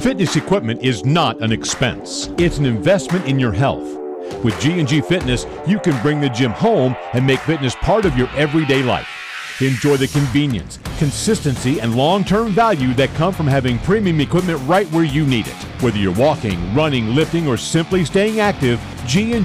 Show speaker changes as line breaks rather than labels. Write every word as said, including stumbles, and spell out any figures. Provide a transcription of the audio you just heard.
Fitness equipment is not an expense. It's an investment in your health. With G and G Fitness, you can bring the gym home and make fitness part of your everyday life. Enjoy the convenience, consistency, and long-term value that come from having premium equipment right where you need it. Whether you're walking, running, lifting, or simply staying active, G and G